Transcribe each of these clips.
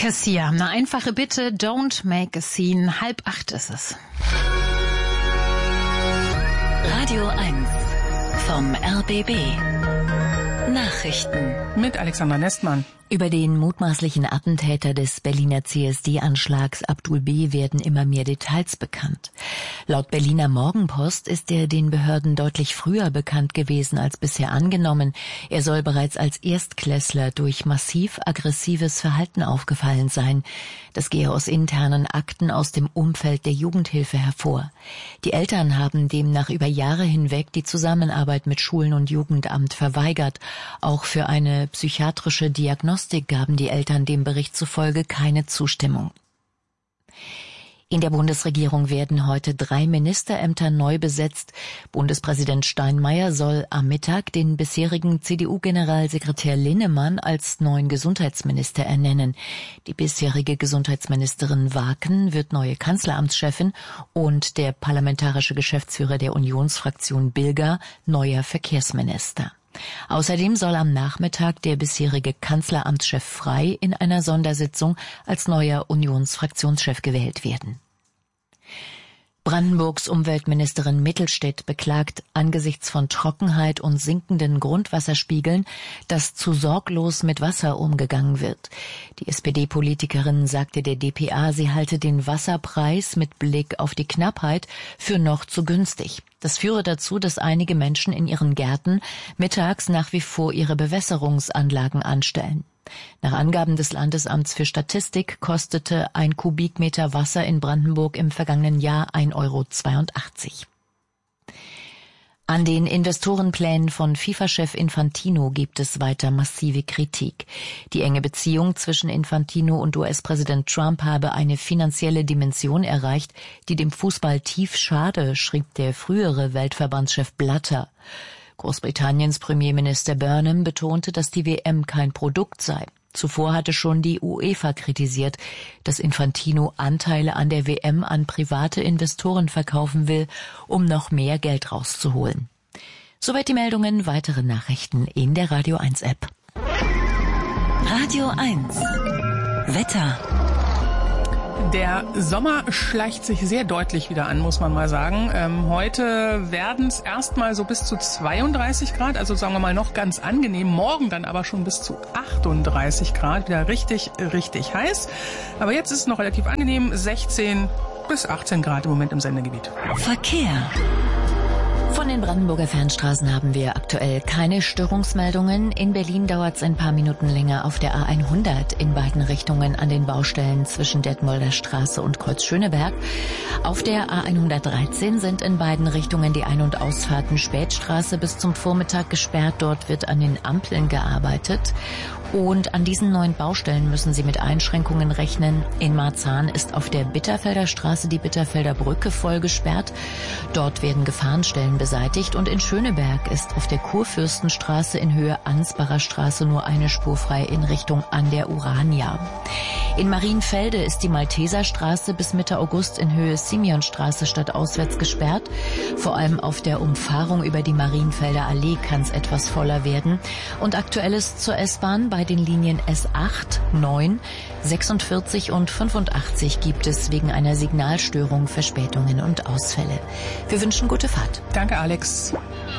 Cassia, eine einfache Bitte, don't make a scene. 7:30 ist es. Radio 1 vom RBB. Nachrichten mit Alexandra Nestmann. Über den mutmaßlichen Attentäter des Berliner CSD-Anschlags Abdul B. werden immer mehr Details bekannt. Laut Berliner Morgenpost ist er den Behörden deutlich früher bekannt gewesen als bisher angenommen. Er soll bereits als Erstklässler durch massiv aggressives Verhalten aufgefallen sein. Das gehe aus internen Akten aus dem Umfeld der Jugendhilfe hervor. Die Eltern haben demnach über Jahre hinweg die Zusammenarbeit mit Schulen und Jugendamt verweigert. Auch für eine psychiatrische Diagnostik gaben die Eltern dem Bericht zufolge keine Zustimmung. In der Bundesregierung werden heute 3 Ministerämter neu besetzt. Bundespräsident Steinmeier soll am Mittag den bisherigen CDU-Generalsekretär Linnemann als neuen Gesundheitsminister ernennen. Die bisherige Gesundheitsministerin Waken wird neue Kanzleramtschefin und der parlamentarische Geschäftsführer der Unionsfraktion Bilger neuer Verkehrsminister. Außerdem soll am Nachmittag der bisherige Kanzleramtschef Frey in einer Sondersitzung als neuer Unionsfraktionschef gewählt werden. Brandenburgs Umweltministerin Mittelstädt beklagt angesichts von Trockenheit und sinkenden Grundwasserspiegeln, dass zu sorglos mit Wasser umgegangen wird. Die SPD-Politikerin sagte der dpa, sie halte den Wasserpreis mit Blick auf die Knappheit für noch zu günstig. Das führe dazu, dass einige Menschen in ihren Gärten mittags nach wie vor ihre Bewässerungsanlagen anstellen. Nach Angaben des Landesamts für Statistik kostete ein Kubikmeter Wasser in Brandenburg im vergangenen Jahr 1,82 €. An den Investorenplänen von FIFA-Chef Infantino gibt es weiter massive Kritik. Die enge Beziehung zwischen Infantino und US-Präsident Trump habe eine finanzielle Dimension erreicht, die dem Fußball tief schade, schrieb der frühere Weltverbandschef Blatter. Großbritanniens Premierminister Burnham betonte, dass die WM kein Produkt sei. Zuvor hatte schon die UEFA kritisiert, dass Infantino Anteile an der WM an private Investoren verkaufen will, um noch mehr Geld rauszuholen. Soweit die Meldungen, weitere Nachrichten in der Radio 1 App. Radio 1 Wetter. Der Sommer schleicht sich sehr deutlich wieder an, muss man mal sagen. Heute werden es erstmal so bis zu 32 Grad, also sagen wir mal noch ganz angenehm. Morgen dann aber schon bis zu 38 Grad, wieder richtig, richtig heiß. Aber jetzt ist es noch relativ angenehm, 16 bis 18 Grad im Moment im Sendegebiet. Verkehr. Von den Brandenburger Fernstraßen haben wir aktuell keine Störungsmeldungen. In Berlin dauert es ein paar Minuten länger auf der A100 in beiden Richtungen an den Baustellen zwischen Detmolder Straße und Kreuz Schöneberg. Auf der A113 sind in beiden Richtungen die Ein- und Ausfahrten Spätstraße bis zum Vormittag gesperrt. Dort wird an den Ampeln gearbeitet. Und an diesen neuen Baustellen müssen Sie mit Einschränkungen rechnen. In Marzahn ist auf der Bitterfelder Straße die Bitterfelder Brücke voll gesperrt. Dort werden Gefahrenstellen beseitigt. Und in Schöneberg ist auf der Kurfürstenstraße in Höhe Ansbacher Straße nur eine Spur frei in Richtung an der Urania. In Marienfelde ist die Malteserstraße bis Mitte August in Höhe Simeonstraße stadtauswärts gesperrt. Vor allem auf der Umfahrung über die Marienfelder Allee kann es etwas voller werden. Und Aktuelles zur S-Bahn: bei den Linien S8, 9, 46 und 85 gibt es wegen einer Signalstörung Verspätungen und Ausfälle. Wir wünschen gute Fahrt. Danke, Alex.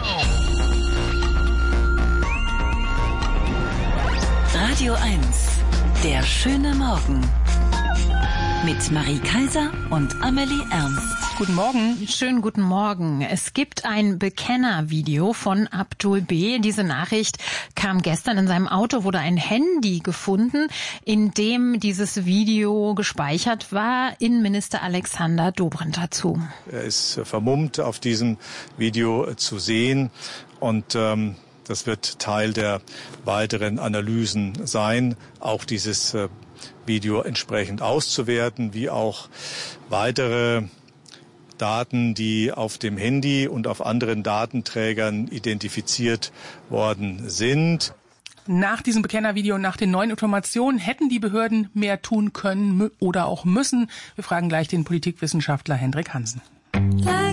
Radio 1, der schöne Morgen. Mit Marie Kaiser und Amelie Ernst. Guten Morgen. Schönen guten Morgen. Es gibt ein Bekennervideo von Abdul B. Diese Nachricht kam gestern. In seinem Auto wurde ein Handy gefunden, in dem dieses Video gespeichert war. Innenminister Alexander Dobrindt dazu. Er ist vermummt auf diesem Video zu sehen und das wird Teil der weiteren Analysen sein, auch dieses Video entsprechend auszuwerten, wie auch weitere Daten, die auf dem Handy und auf anderen Datenträgern identifiziert worden sind. Nach diesem Bekennervideo und nach den neuen Informationen hätten die Behörden mehr tun können oder auch müssen. Wir fragen gleich den Politikwissenschaftler Hendrik Hansen.